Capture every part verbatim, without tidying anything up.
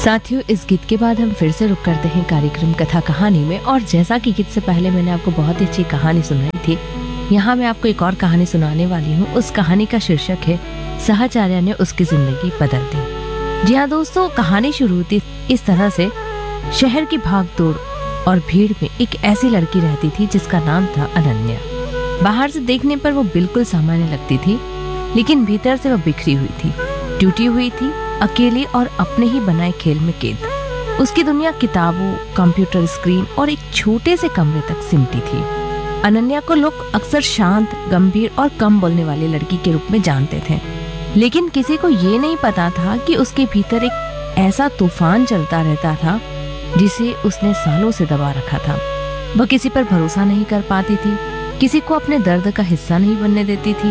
साथियों, इस गीत के बाद हम फिर से रुक करते हैं कार्यक्रम कथा कहानी में। और जैसा कि गीत से पहले मैंने आपको बहुत ही अच्छी कहानी सुनाई थी, यहाँ मैं आपको एक और कहानी सुनाने वाली हूँ। उस कहानी का शीर्षक है सहचार्य ने उसकी जिंदगी बदल दी। जी हाँ दोस्तों, कहानी शुरू होती इस तरह से। शहर की भाग दौड़ और भीड़ में एक ऐसी लड़की रहती थी जिसका नाम था अनन्या। बाहर से देखने पर वो बिल्कुल सामान्य लगती थी, लेकिन भीतर से वो बिखरी हुई थी, टूटी हुई थी, अकेली और अपने ही बनाए खेल में कैद। उसकी दुनिया किताबों, कंप्यूटर स्क्रीन और एक छोटे से कमरे तक सिमटी थी। अनन्या को लोग अक्सर शांत, गंभीर और कम बोलने वाली लड़की के रूप में जानते थे, लेकिन किसी को ये नहीं पता था कि उसके भीतर एक ऐसा तूफान चलता रहता था जिसे उसने सालों से दबा रखा था। वह किसी पर भरोसा नहीं कर पाती थी, किसी को अपने दर्द का हिस्सा नहीं बनने देती थी।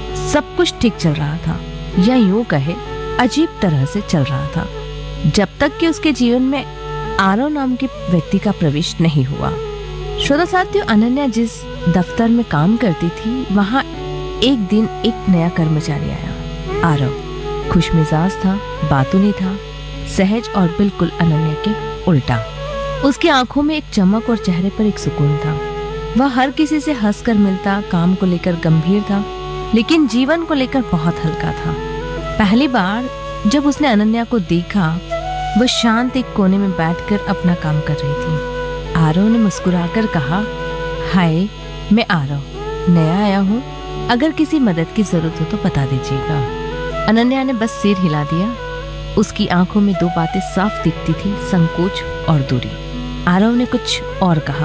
सब कुछ ठीक चल रहा था, या यूं कहे अजीब तरह से चल रहा था, जब तक कि उसके जीवन में आरव नाम के व्यक्ति का प्रवेश नहीं हुआ। श्रोता साथियों, अनन्या जिस दफ्तर में काम करती थी, वहाँ एक दिन एक नया कर्मचारी आया। आरव खुशमिजाज था, बातूनी था, सहज और बिल्कुल अनन्या के उल्टा। उसकी आंखों में एक चमक और चेहरे पर एक सुकून था। वह हर किसी से हंसकर मिलता, काम को लेकर गंभीर था, लेकिन जीवन को लेकर बहुत हल्का था। पहली बार जब उसने अनन्या को देखा, वह शांत एक कोने में बैठकर अपना काम कर रही थी। आरव ने मुस्कुराकर कहा, हाय, मैं आरव, नया आया हूँ, अगर किसी मदद की जरूरत हो तो बता दीजिएगा। अनन्या ने बस सिर हिला दिया। उसकी आंखों में दो बातें साफ दिखती थी, संकोच और दूरी। आरव ने कुछ और कहा,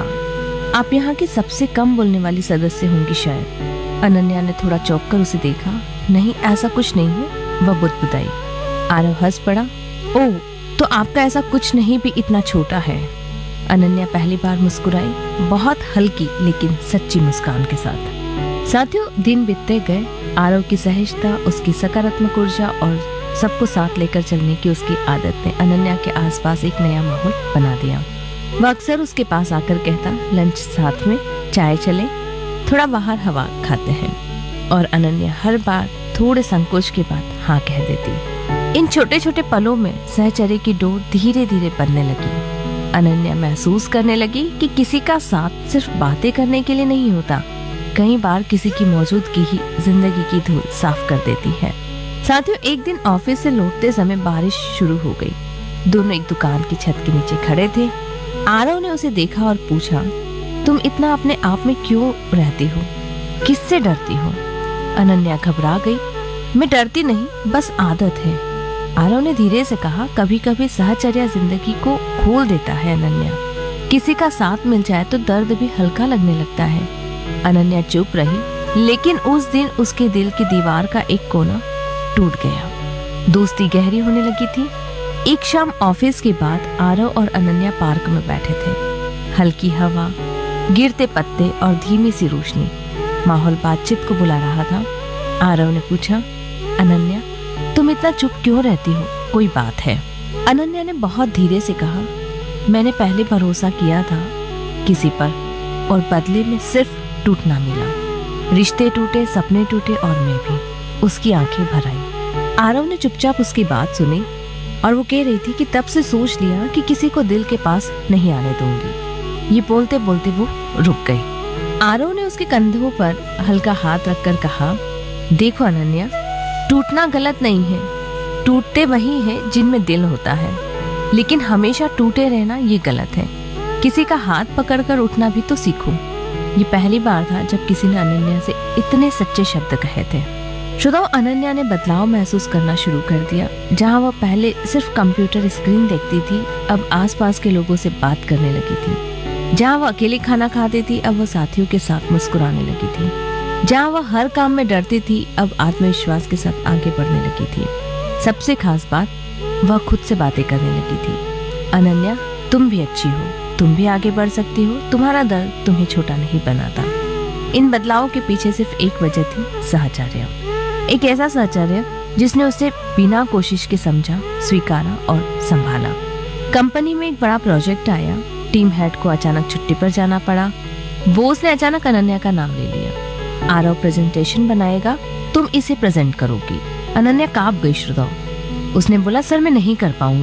आप यहाँ की सबसे कम बोलने वाली सदस्य होंगी शायद। अनन्या ने थोड़ा चौंक कर उसे देखा। नहीं, ऐसा कुछ नहीं है, वह बुदबुदाई। आरव हंस पड़ा। ओह, तो आपका ऐसा कुछ नहीं भी इतना छोटा है। अनन्या पहली बार मुस्कुराई, बहुत हल्की लेकिन सच्ची मुस्कान के साथ। साथियों, दिन बीतते गए। आरव की सहजता, उसकी सकारात्मक ऊर्जा और सबको साथ लेकर चलने की उसकी आदत ने अनन्या के आसपास एक नया माहौल बना दिया। वह अक्सर उसके पास आकर कहता, लंच साथ में, चाय चले, थोड़ा बाहर हवा खाते हैं। और अनन्या हर बार थोड़े संकोच के बाद हाँ कह देती। इन छोटे छोटे पलों में सहचर्य की डोर धीरे धीरे बनने लगी। अनन्या महसूस करने लगी कि किसी का साथ सिर्फ बातें करने के लिए नहीं होता, कई बार किसी की मौजूदगी ही जिंदगी की धूल साफ कर देती है। साथियों, एक दिन ऑफिस से लौटते समय बारिश शुरू हो गई। दोनों एक दुकान की छत के नीचे खड़े थे। आरव ने उसे देखा और पूछा, तुम इतना अपने आप में क्यों रहती हो, किससे डरती हो? अनन्या घबरा गई। मैं डरती नहीं, बस आदत है। आरव ने धीरे से कहा, कभी कभी सहचर्या जिंदगी को खोल देता है अनन्या। किसी का साथ मिल जाए तो दर्द भी हल्का लगने लगता है। अनन्या चुप रही, लेकिन उस दिन उसके दिल की दीवार का एक कोना टूट गया। दोस्ती गहरी होने लगी थी। एक शाम ऑफिस के बाद आरव और अनन्या पार्क में बैठे थे। हल्की हवा, गिरते पत्ते और धीमी सी रोशनी, माहौल बातचीत को बुला रहा था। आरव ने पूछा, अनन्या, तुम इतना चुप क्यों रहती हो, कोई बात है? अनन्या ने बहुत धीरे से कहा, मैंने पहले भरोसा किया था किसी पर, और बदले में सिर्फ टूटना मिला। रिश्ते टूटे, सपने टूटे और मैं भी। उसकी आंखें भर आई। आरव ने चुपचाप उसकी बात सुनी और वो कह रही थी कि तब से सोच लिया कि किसी को दिल के पास नहीं आने दूंगी। ये बोलते बोलते वो रुक गई। आरव ने उसके कंधों पर हल्का हाथ रखकर कहा, देखो अनन्या, टूटना गलत नहीं है, टूटते वही हैं जिनमें दिल होता है, लेकिन हमेशा टूटे रहना ये गलत है। किसी का हाथ पकड़कर उठना भी तो सीखो। ये पहली बार था जब किसी ने अनन्या से इतने सच्चे शब्द कहे थे। श्रोताओं, अनन्या ने बदलाव महसूस करना शुरू कर दिया। जहां वह पहले सिर्फ कंप्यूटर स्क्रीन देखती थी, अब आसपास के लोगों से बात करने लगी थी। जहां वह अकेले खाना खाती थी, अब वह साथियों के साथ मुस्कुराने लगी थी। जहां वह हर काम में डरती थी, अब आत्मविश्वास के साथ आगे बढ़ने लगी थी। सबसे खास बात, वह खुद से बातें करने लगी थी। अनन्या, तुम भी अच्छी हो, तुम भी आगे बढ़ सकती हो, तुम्हारा दर्द तुम्हें छोटा नहीं बनाता। इन बदलावों के पीछे सिर्फ एक वजह थी, सहचर्य। एक ऐसा सहचर्य जिसने उसे बिना कोशिश के समझा, स्वीकारा और संभाला। कंपनी में एक बड़ा प्रोजेक्ट आया। टीम हेड को अचानक छुट्टी पर जाना पड़ा। बोस ने अचानक अनन्या का नाम ले लिया। आरव प्रेजेंटेशन बनाएगा, तुम इसे प्रेजेंट करोगी। अनन्या कांप गई। श्रोताओं, उसने बोला, सर मैं नहीं कर पाऊंगी।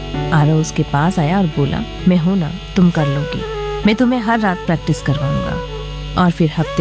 आरव उसके पास आया और बोला, मैं हूं ना, तुम कर लोगी, मैं तुम्हें हर रात प्रैक्टिस करवाऊंगा। और फिर हफ्ते